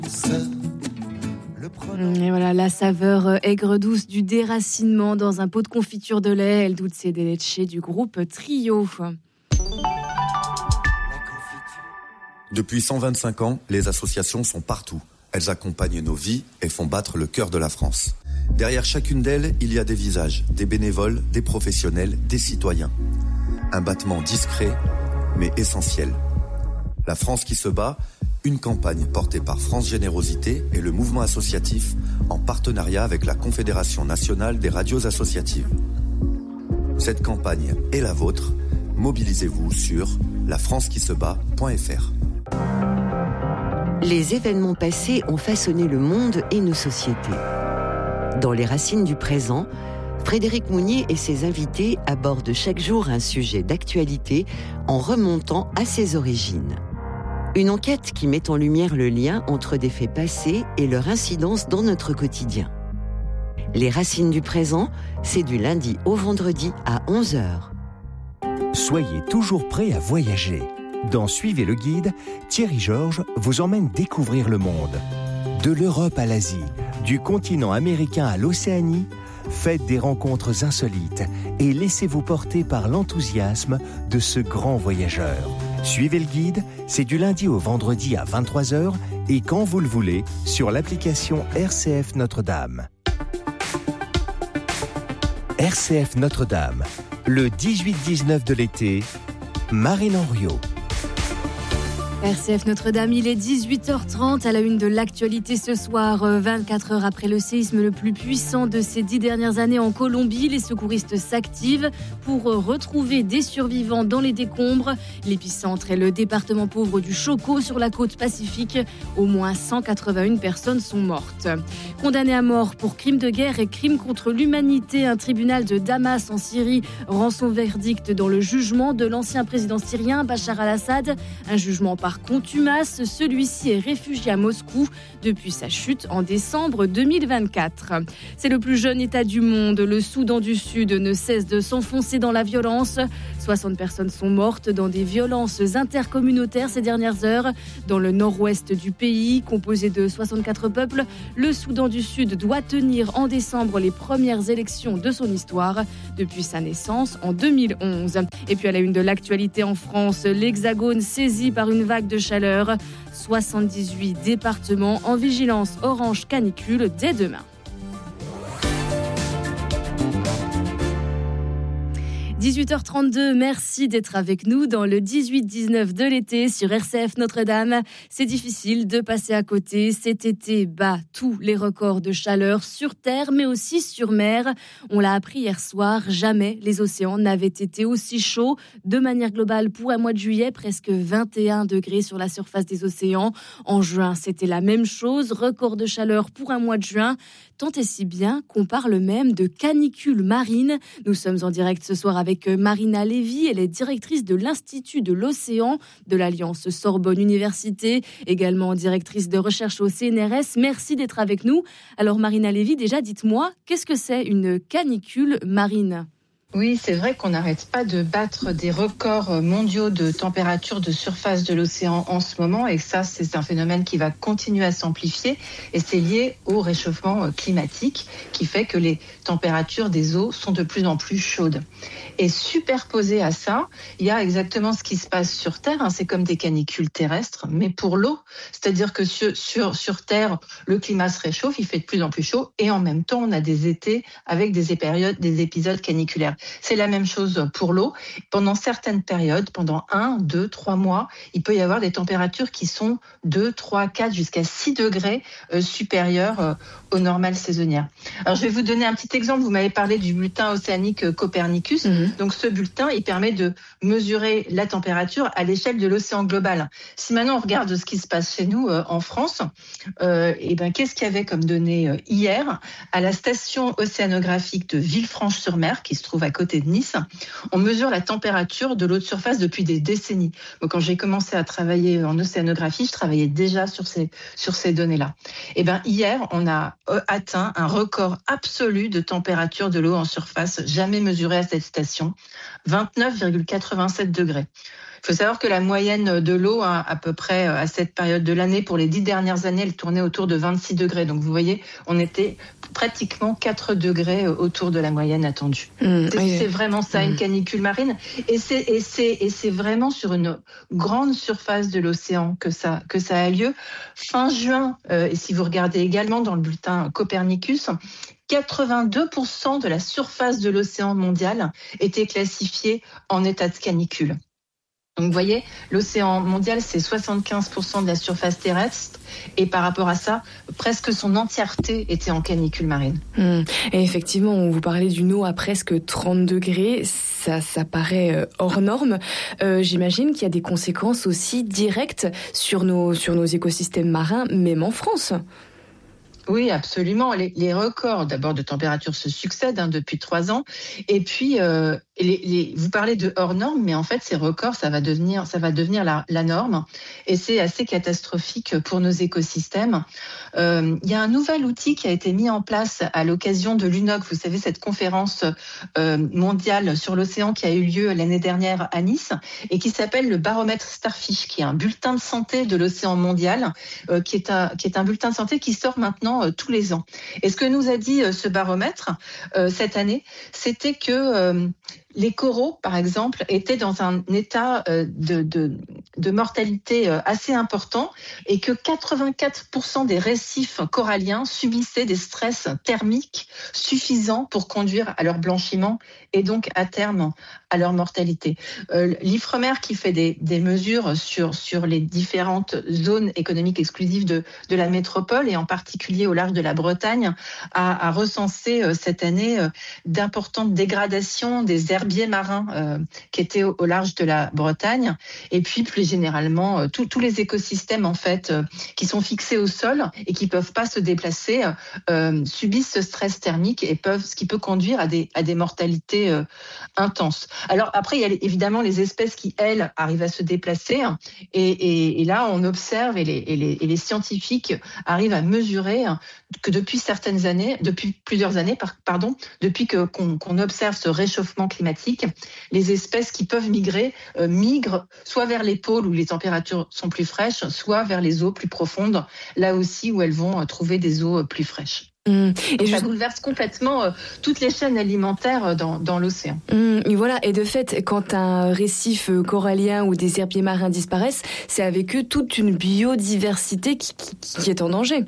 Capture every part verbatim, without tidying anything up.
Et voilà, la saveur aigre-douce du déracinement dans un pot de confiture de lait. El Dulce de Leche du groupe Trio. Depuis cent vingt-cinq ans, les associations sont partout. Elles accompagnent nos vies et font battre le cœur de la France. Derrière chacune d'elles, il y a des visages, des bénévoles, des professionnels, des citoyens. Un battement discret, mais essentiel. La France qui se bat, une campagne portée par France Générosité et le mouvement associatif en partenariat avec la Confédération nationale des radios associatives. Cette campagne est la vôtre. Mobilisez-vous sur la france qui se bat point f r. Les événements passés ont façonné le monde et nos sociétés. Dans les racines du présent, Frédéric Mounier et ses invités abordent chaque jour un sujet d'actualité en remontant à ses origines. Une enquête qui met en lumière le lien entre des faits passés et leur incidence dans notre quotidien. Les racines du présent, c'est du lundi au vendredi à onze heures. Soyez toujours prêts à voyager. Dans Suivez le guide, Thierry Georges vous emmène découvrir le monde. De l'Europe à l'Asie, du continent américain à l'Océanie, faites des rencontres insolites et laissez-vous porter par l'enthousiasme de ce grand voyageur. Suivez le guide, c'est du lundi au vendredi à vingt-trois heures et quand vous le voulez sur l'application R C F Notre-Dame. R C F Notre-Dame, le dix-huit dix-neuf de l'été, Marine Henriot. R C F Notre-Dame, il est dix-huit heures trente à la une de l'actualité ce soir. vingt-quatre heures après le séisme le plus puissant de ces dix dernières années en Colombie, les secouristes s'activent pour retrouver des survivants dans les décombres. L'épicentre est le département pauvre du Chocó sur la côte pacifique. Au moins cent quatre-vingt-une personnes sont mortes. Condamné à mort pour crimes de guerre et crimes contre l'humanité, un tribunal de Damas en Syrie rend son verdict dans le jugement de l'ancien président syrien Bachar al-Assad. Un jugement par contumace, celui-ci est réfugié à Moscou depuis sa chute en décembre deux mille vingt-quatre. C'est le plus jeune État du monde. Le Soudan du Sud ne cesse de s'enfoncer dans la violence. soixante personnes sont mortes dans des violences intercommunautaires ces dernières heures. Dans le nord-ouest du pays, composé de soixante-quatre peuples, le Soudan du Sud doit tenir en décembre les premières élections de son histoire depuis sa naissance en deux mille onze. Et puis à la une de l'actualité en France, l'Hexagone saisi par une vague de chaleur. soixante-dix-huit départements en vigilance orange canicule dès demain. dix-huit heures trente-deux, merci d'être avec nous dans le dix-huit dix-neuf de l'été sur R C F Notre-Dame. C'est difficile de passer à côté. Cet été bat tous les records de chaleur sur terre, mais aussi sur mer. On l'a appris hier soir, jamais les océans n'avaient été aussi chauds. De manière globale, pour un mois de juillet, presque vingt et un degrés sur la surface des océans. En juin, c'était la même chose, record de chaleur pour un mois de juin. Tant et si bien qu'on parle même de canicule marine. Nous sommes en direct ce soir avec Marina Lévy. Elle est directrice de l'Institut de l'Océan de l'Alliance Sorbonne Université, également directrice de recherche au C N R S. Merci d'être avec nous. Alors Marina Lévy, déjà dites-moi, qu'est-ce que c'est une canicule marine ? Oui, c'est vrai qu'on n'arrête pas de battre des records mondiaux de température de surface de l'océan en ce moment, et ça, c'est un phénomène qui va continuer à s'amplifier, et c'est lié au réchauffement climatique qui fait que les températures des eaux sont de plus en plus chaudes. Et superposé à ça, il y a exactement ce qui se passe sur Terre, hein, c'est comme des canicules terrestres, mais pour l'eau, c'est-à-dire que sur, sur, sur Terre, le climat se réchauffe, il fait de plus en plus chaud, et en même temps, on a des étés avec des périodes, des épisodes caniculaires. C'est la même chose pour l'eau. Pendant certaines périodes, pendant un, deux, trois mois, il peut y avoir des températures qui sont deux, trois, quatre, jusqu'à six degrés euh, supérieures euh, aux normales saisonnières. Alors, je vais vous donner un petit exemple. Vous m'avez parlé du bulletin océanique Copernicus. Mm-hmm. Donc, ce bulletin, il permet de mesurer la température à l'échelle de l'océan global. Si maintenant on regarde ce qui se passe chez nous euh, en France, euh, et ben, qu'est-ce qu'il y avait comme données euh, hier à la station océanographique de Villefranche-sur-Mer, qui se trouve à côté de Nice, on mesure la température de l'eau de surface depuis des décennies. Donc, quand j'ai commencé à travailler en océanographie, je travaillais déjà sur ces, sur ces données-là. Et ben, hier, on a atteint un record absolu de température de l'eau en surface jamais mesuré à cette station, vingt-neuf virgule quatre-vingt-sept degrés. Il faut savoir que la moyenne de l'eau, hein, à peu près à cette période de l'année, pour les dix dernières années, elle tournait autour de vingt-six degrés. Donc vous voyez, on était pratiquement quatre degrés autour de la moyenne attendue. Mmh, c'est, oui. c'est vraiment ça, une canicule marine. Et c'est, et, c'est, et c'est vraiment sur une grande surface de l'océan que ça, que ça a lieu. Fin juin, euh, et si vous regardez également dans le bulletin Copernicus, quatre-vingt-deux pour cent de la surface de l'océan mondial était classifiée en état de canicule. Donc vous voyez, l'océan mondial, c'est soixante-quinze pour cent de la surface terrestre, et par rapport à ça, presque son entièreté était en canicule marine. Mmh. Et effectivement, on vous parlait d'une eau à presque trente degrés, ça, ça paraît hors norme. Euh, j'imagine qu'il y a des conséquences aussi directes sur nos, sur nos écosystèmes marins, même en France. Oui, absolument. Les, les records d'abord de température se succèdent hein, depuis trois ans. Et puis, euh, les, les, vous parlez de hors norme, mais en fait, ces records, ça va devenir, ça va devenir la, la norme. Et c'est assez catastrophique pour nos écosystèmes. Euh, il y a un nouvel outil qui a été mis en place à l'occasion de l'U N O C. Vous savez, cette conférence euh, mondiale sur l'océan qui a eu lieu l'année dernière à Nice et qui s'appelle le baromètre Starfish, qui est un bulletin de santé de l'océan mondial, euh, qui est un, qui est un bulletin de santé qui sort maintenant tous les ans. Et ce que nous a dit ce baromètre euh, cette année, c'était que euh, les coraux, par exemple, étaient dans un état euh, de, de, de mortalité euh, assez important et que quatre-vingt-quatre pour cent des récifs coralliens subissaient des stress thermiques suffisants pour conduire à leur blanchiment et donc à terme à leur mortalité. Euh, L'Ifremer, qui fait des, des mesures sur, sur les différentes zones économiques exclusives de, de la métropole et en particulier au large de la Bretagne, a, a recensé euh, cette année euh, d'importantes dégradations des herbiers marins euh, qui étaient au, au large de la Bretagne, et puis plus généralement euh, tous les écosystèmes en fait euh, qui sont fixés au sol et qui peuvent pas se déplacer euh, subissent ce stress thermique et peuvent, ce qui peut conduire à des à des mortalités euh, intenses. Alors après, il y a évidemment les espèces qui, elles, arrivent à se déplacer. Et, et, et là, on observe, et les, et, les, et les scientifiques arrivent à mesurer que depuis certaines années, depuis plusieurs années, pardon, depuis que, qu'on, qu'on observe ce réchauffement climatique, les espèces qui peuvent migrer euh, migrent soit vers les pôles où les températures sont plus fraîches, soit vers les eaux plus profondes, là aussi où elles vont trouver des eaux plus fraîches. Mmh. Et ça je... bouleverse complètement euh, toutes les chaînes alimentaires dans, dans l'océan. Mmh. Et voilà. Et de fait, quand un récif corallien ou des herbiers marins disparaissent, c'est avec eux toute une biodiversité qui, qui, qui est en danger.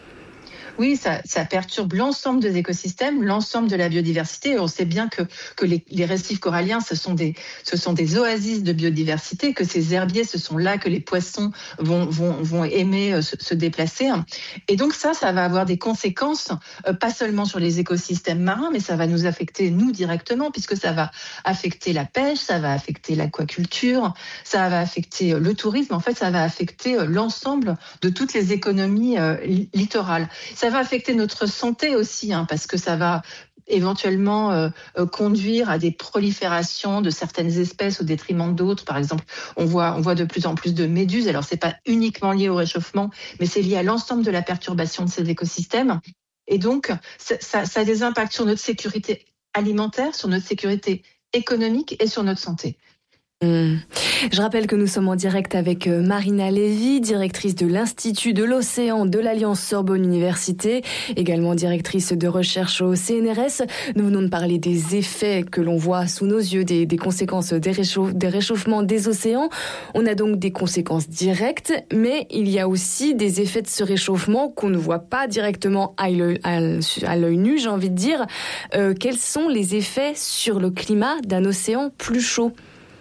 Oui, ça, ça perturbe l'ensemble des écosystèmes, l'ensemble de la biodiversité. Et on sait bien que, que les, les récifs coralliens, ce sont, des, ce sont des oasis de biodiversité, que ces herbiers, ce sont là que les poissons vont, vont, vont aimer se, se déplacer. Et donc ça, ça va avoir des conséquences, euh, pas seulement sur les écosystèmes marins, mais ça va nous affecter, nous, directement, puisque ça va affecter la pêche, ça va affecter l'aquaculture, ça va affecter le tourisme. En fait, ça va affecter l'ensemble de toutes les économies euh, littorales. Ça va affecter notre santé aussi, hein, parce que ça va éventuellement euh, conduire à des proliférations de certaines espèces au détriment d'autres. Par exemple, on voit, on voit de plus en plus de méduses. Alors, c'est pas uniquement lié au réchauffement, mais c'est lié à l'ensemble de la perturbation de ces écosystèmes. Et donc, ça, ça, ça a des impacts sur notre sécurité alimentaire, sur notre sécurité économique et sur notre santé. Mmh. Je rappelle que nous sommes en direct avec Marina Lévy, directrice de l'Institut de l'Océan de l'Alliance Sorbonne Université, également directrice de recherche au C N R S. Nous venons de parler des effets que l'on voit sous nos yeux, des, des conséquences des, réchauffe, des réchauffements des océans. On a donc des conséquences directes, mais il y a aussi des effets de ce réchauffement qu'on ne voit pas directement à l'œil, à l'œil nu, j'ai envie de dire. Euh, quels sont les effets sur le climat d'un océan plus chaud ?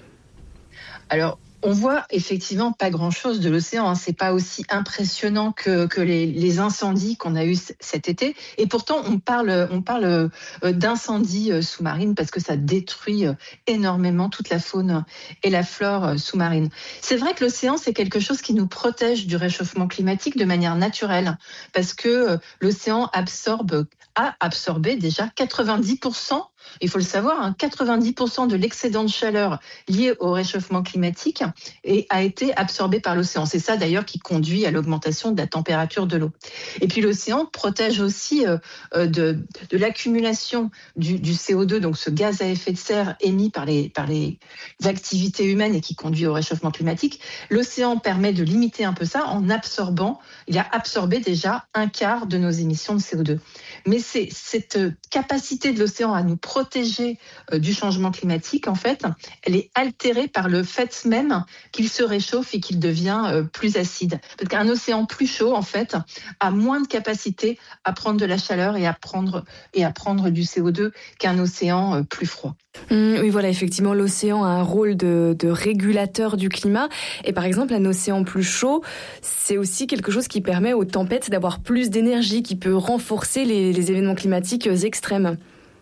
Alors, on voit effectivement pas grand-chose de l'océan. Hein. C'est pas aussi impressionnant que, que les, les incendies qu'on a eus cet été. Et pourtant, on parle, on parle d'incendies sous-marines parce que ça détruit énormément toute la faune et la flore sous-marine. C'est vrai que l'océan, c'est quelque chose qui nous protège du réchauffement climatique de manière naturelle parce que l'océan absorbe, a absorbé déjà quatre-vingt-dix pour cent Il faut le savoir, hein, quatre-vingt-dix pour cent de l'excédent de chaleur lié au réchauffement climatique et a été absorbé par l'océan. C'est ça d'ailleurs qui conduit à l'augmentation de la température de l'eau. Et puis l'océan protège aussi euh, de, de l'accumulation du, du C O deux, donc ce gaz à effet de serre émis par les, par les activités humaines et qui conduit au réchauffement climatique. L'océan permet de limiter un peu ça en absorbant, il a absorbé déjà un quart de nos émissions de C O deux. Mais c'est cette capacité de l'océan à nous protéger euh, du changement climatique, en fait, elle est altérée par le fait même qu'il se réchauffe et qu'il devient euh, plus acide. Parce qu'un océan plus chaud, en fait, a moins de capacité à prendre de la chaleur et à prendre, et à prendre du C O deux qu'un océan euh, plus froid. Mmh, oui, voilà, effectivement, l'océan a un rôle de, de régulateur du climat. Et par exemple, un océan plus chaud, c'est aussi quelque chose qui permet aux tempêtes d'avoir plus d'énergie, qui peut renforcer les, les événements climatiques extrêmes.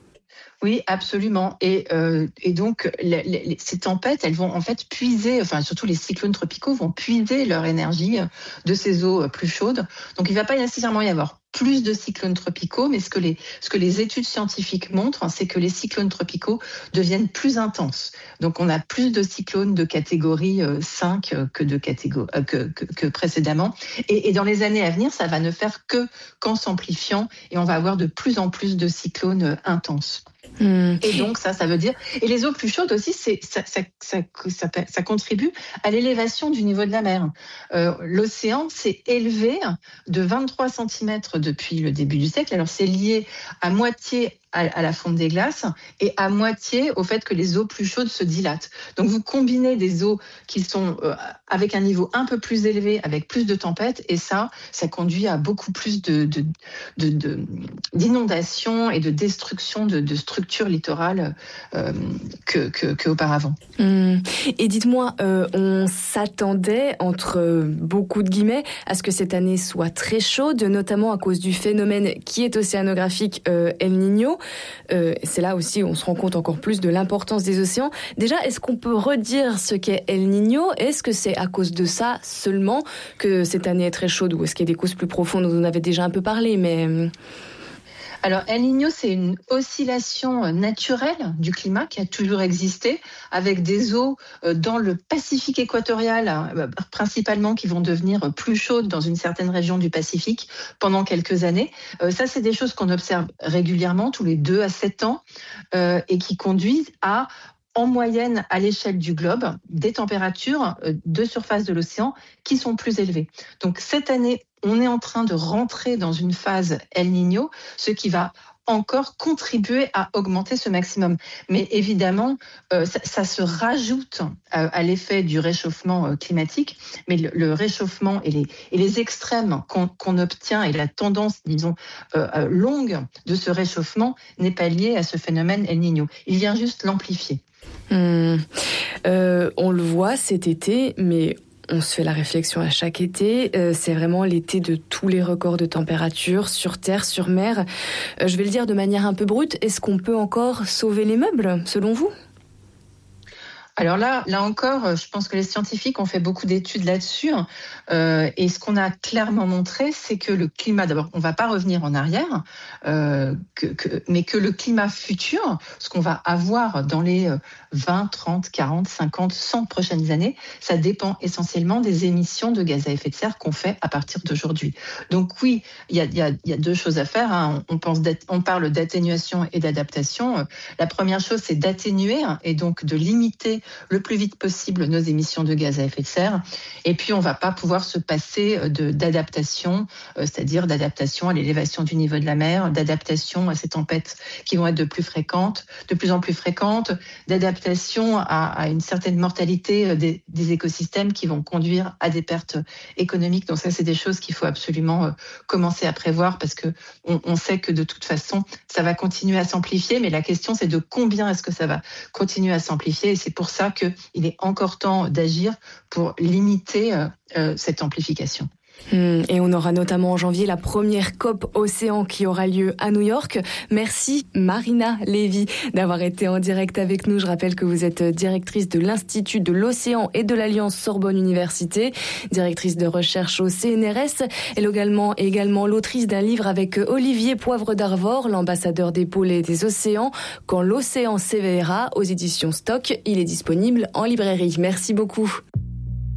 Oui, absolument. Et, euh, et donc, les, les, ces tempêtes, elles vont en fait puiser, enfin surtout les cyclones tropicaux vont puiser leur énergie de ces eaux plus chaudes. Donc, il ne va pas nécessairement y avoir plus de cyclones tropicaux, mais ce que les, ce que les études scientifiques montrent, c'est que les cyclones tropicaux deviennent plus intenses. Donc, on a plus de cyclones de catégorie cinq que, de catégorie, que, que, que précédemment. Et, et dans les années à venir, ça va ne faire que qu'en s'amplifiant et on va avoir de plus en plus de cyclones intenses. Mmh. Et donc ça, ça veut dire... Et les eaux plus chaudes aussi, c'est, ça, ça, ça, ça, ça contribue à l'élévation du niveau de la mer. Euh, l'océan s'est élevé de vingt-trois centimètres depuis le début du siècle. Alors c'est lié à moitié à, à la fonte des glaces et à moitié au fait que les eaux plus chaudes se dilatent. Donc vous combinez des eaux qui sont euh, avec un niveau un peu plus élevé, avec plus de tempêtes, et ça, ça conduit à beaucoup plus de, de, de, de, d'inondations et de destruction de, de structures littorales euh, que, que, qu'auparavant. Mmh. Et dites-moi, euh, on s'attendait, entre beaucoup de guillemets, à ce que cette année soit très chaude, notamment à cause du phénomène qui est océanographique euh, El Niño. Euh, c'est là aussi où on se rend compte encore plus de l'importance des océans. Déjà, est-ce qu'on peut redire ce qu'est El Niño ? Est-ce que c'est à cause de ça seulement que cette année est très chaude, ou est-ce qu'il y a des causes plus profondes dont on avait déjà un peu parlé, mais... Alors, El Niño, c'est une oscillation naturelle du climat qui a toujours existé, avec des eaux dans le Pacifique équatorial, principalement, qui vont devenir plus chaudes dans une certaine région du Pacifique pendant quelques années. Ça, c'est des choses qu'on observe régulièrement, tous les deux à sept ans, et qui conduisent à... en moyenne, à l'échelle du globe, des températures de surface de l'océan qui sont plus élevées. Donc cette année, on est en train de rentrer dans une phase El Niño, ce qui va encore contribuer à augmenter ce maximum. Mais évidemment, euh, ça, ça se rajoute à, à l'effet du réchauffement climatique, mais le, le réchauffement et les, et les extrêmes qu'on, qu'on obtient et la tendance, disons, euh, longue de ce réchauffement n'est pas liée à ce phénomène El Niño. Il vient juste l'amplifier. Mmh. Euh, on le voit cet été, mais on se fait la réflexion à chaque été. Euh, c'est vraiment l'été de tous les records de température sur terre, sur mer. Euh, je vais le dire de manière un peu brute. Est-ce qu'on peut encore sauver les meubles, selon vous ? Alors là, là encore, je pense que les scientifiques ont fait beaucoup d'études là-dessus. Euh, et ce qu'on a clairement montré, c'est que le climat, d'abord, on ne va pas revenir en arrière, euh, que, que, mais que le climat futur, ce qu'on va avoir dans les vingt, trente, quarante, cinquante, cent prochaines années, ça dépend essentiellement des émissions de gaz à effet de serre qu'on fait à partir d'aujourd'hui. Donc oui, il y a, y a, y a deux choses à faire. Hein. On, pense on parle d'atténuation et d'adaptation. La première chose, c'est d'atténuer et donc de limiter le plus vite possible nos émissions de gaz à effet de serre. Et puis, on ne va pas pouvoir se passer de, d'adaptation, euh, c'est-à-dire d'adaptation à l'élévation du niveau de la mer, d'adaptation à ces tempêtes qui vont être de plus fréquentes, de plus en plus fréquentes, d'adaptation à, à une certaine mortalité des, des écosystèmes qui vont conduire à des pertes économiques. Donc ça, c'est des choses qu'il faut absolument euh, commencer à prévoir parce que on, on sait que de toute façon, ça va continuer à s'amplifier. Mais la question, c'est de combien est-ce que ça va continuer à s'amplifier. Et c'est pour ça qu'il est encore temps d'agir pour limiter euh, cette amplification. Mmh, et on aura notamment en janvier la première COP Océan qui aura lieu à New York. Merci Marina Lévy d'avoir été en direct avec nous. Je rappelle que vous êtes directrice de l'Institut de l'Océan et de l'Alliance Sorbonne Université, directrice de recherche au C N R S, et également, également l'autrice d'un livre avec Olivier Poivre d'Arvor, l'ambassadeur des pôles et des océans, Quand l'océan s'éveillera, aux éditions Stock. Il est disponible en librairie. Merci beaucoup.